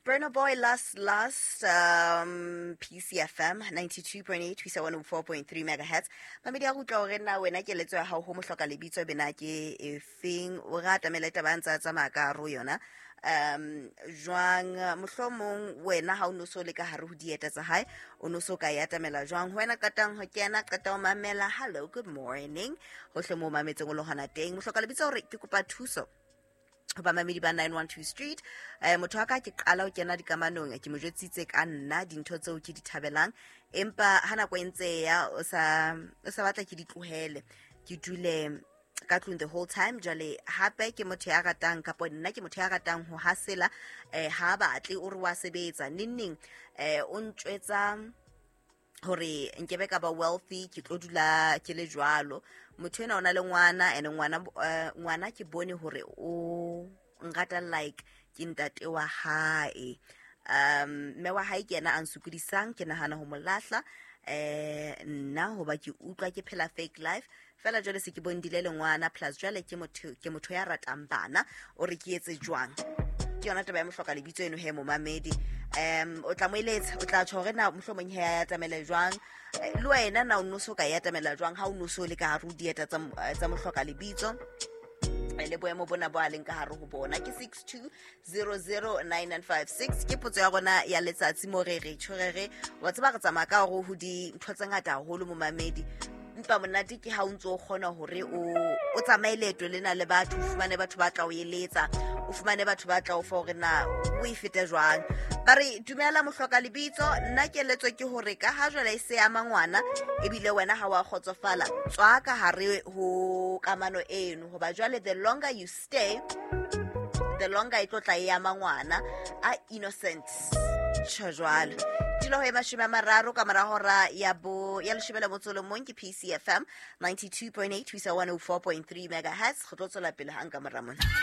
Burna Boy last PCFM 92.8 wisa 104.3 megahertz mamedi a go tla gore na wena ke letso ya ga go mohloka lebitso bena ke efeng o ga tameleta bantsa tsa makaro yona jwang mohlomong wena ha o no so le ka hare ho dieta tsa hae o no so ka ya tamela jwang wena qatang ho kena qata o mamela hello good morning ho hlomo mametse go lo hana teng mohloka lebitso gore ke kopa thuso ba mamedi ba 912 street motho wa ka ke qala o kena dikamanong ke mo jwetsitse ka nna dintho tseo ke di thabelang empa hana go entse ya o sa batla ke di tlohele ke dule ka tlung the whole time jale hape ke motho ya ratang kapo nna ke motho ya ratang ho hasela ha batle o re wa sebetsa ninning o ntjwetsa hore nkebe ka ba wealthy ke tlo dula ke le jwalo motho ena ona le ngwana ene ngwana ke bone hore o ngata like ke ntate wa hae mme wa hae ke ena a nsukudisang ke nahana ho molahla nna hoba ke utlwa ke phela fake life fela jwale se ke bondile le ngwana plus jwale ke motho ya ratang bana o re ke etse jwang ke yona taba ya mohloka lebitso eno he mo mamedi o tla moeletsa o tla tshore na mohlomong he ya tamela jwang le wena na o no so ka ya tamela jwang ha o no so le ka haru dieta tsa mohloka lebitso le boemo bona bo a leng ka hare ho bona ke 62009956 ke potso ya gona ya letsatsi mo re tshorere wa tseba re tsamaya ka go ho di ntho tse ngata haholo mo mamedi mpa monate ke ha o ntse o kgona hore o tsamaeletwe le na le batho o fumane batho ba tla o eletsa o fumane batho ba tla o fa hore na o ifete jwang ba re dumela mohloka lebitso nna ke letswe ke hore ka ha jwale se ya mangwana ebile wena ha wa khotsofala tswa ka hare ho kamano eno hoba jwale the longer you stay the longer it tla ya mangwana a innocent chajwalo dilo he mashima mararo ka marahora ya leshibela motsolo mo ke PCFM 92.8 wisa 104.3 megahertz go tlotsela pele hanga maramona